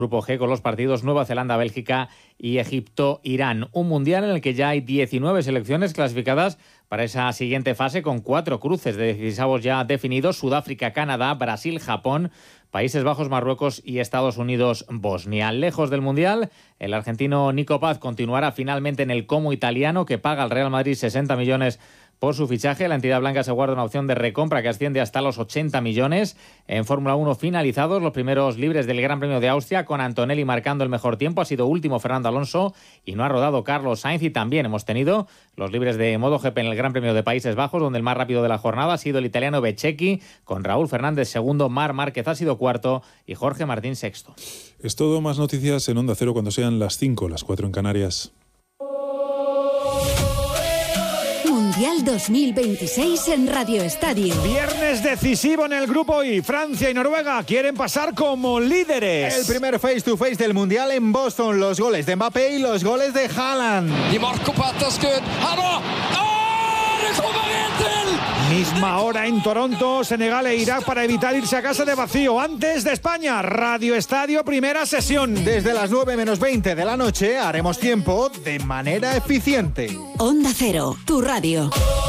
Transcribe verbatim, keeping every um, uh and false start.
Grupo G con los partidos Nueva Zelanda, Bélgica y Egipto, Irán. Un mundial en el que ya hay diecinueve selecciones clasificadas para esa siguiente fase, con cuatro cruces de dieciseisavos ya definidos: Sudáfrica, Canadá, Brasil, Japón, Países Bajos, Marruecos y Estados Unidos, Bosnia. Lejos del mundial, el argentino Nico Paz continuará finalmente en el Como italiano, que paga al Real Madrid sesenta millones por su fichaje. La entidad blanca se guarda una opción de recompra que asciende hasta los ochenta millones. En Fórmula uno finalizados los primeros libres del Gran Premio de Austria, con Antonelli marcando el mejor tiempo. Ha sido último Fernando Alonso y no ha rodado Carlos Sainz. Y también hemos tenido los libres de MotoGP en el Gran Premio de Países Bajos, donde el más rápido de la jornada ha sido el italiano Beccecchi, con Raúl Fernández segundo, Marc Márquez ha sido cuarto y Jorge Martín sexto. Es todo, más noticias en Onda Cero cuando sean las cinco, las cuatro en Canarias. Mundial dos mil veintiséis en Radio Estadio. Viernes decisivo en el grupo I. Francia y Noruega quieren pasar como líderes. El primer face to face del Mundial en Boston. Los goles de Mbappé y los goles de Haaland. Misma hora en Toronto, Senegal e Irak, para evitar irse a casa de vacío. Antes de España, Radio Estadio, primera sesión. Desde las nueve menos veinte de la noche haremos tiempo de manera eficiente. Onda Cero, tu radio.